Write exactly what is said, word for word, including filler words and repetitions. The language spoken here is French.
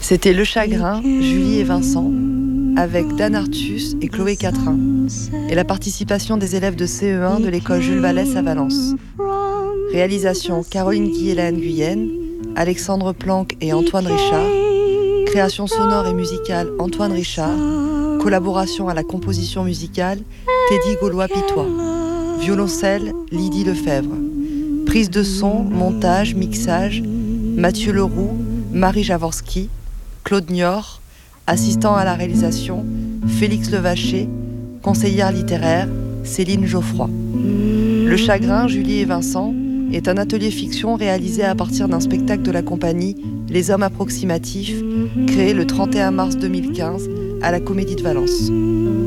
C'était Le Chagrin, Julie et Vincent, avec Dan Artus et Chloé Catrin, et la participation des élèves de C E un de l'école Jules Vallès à Valence. Réalisation Caroline Guy-Hélène-Guyenne, Alexandre Planck et Antoine Richard. Création sonore et musicale Antoine Richard. Collaboration à la composition musicale Teddy Gaulois-Pitois. Violoncelle Lydie Lefebvre. Prise de son, montage, mixage Mathieu Leroux, Marie Javorski, Claude Niort. Assistant à la réalisation Félix Levaché. Conseillère littéraire Céline Geoffroy. Le Chagrin, Julie et Vincent est un atelier fiction réalisé à partir d'un spectacle de la compagnie Les Hommes Approximatifs, créé le trente et un mars deux mille quinze à la Comédie de Valence.